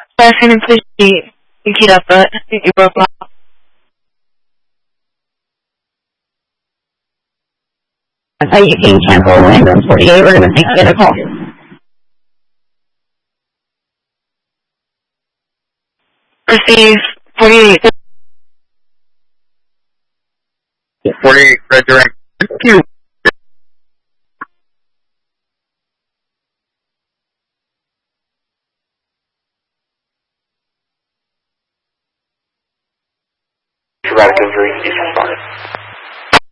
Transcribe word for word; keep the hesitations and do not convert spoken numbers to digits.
Sorry, can you please repeat up that? You broke off. Uh, you can cancel Windows forty-eight. We're going to take another call. Receive forty-eight. forty-eight, red direct. Thank you. Erratic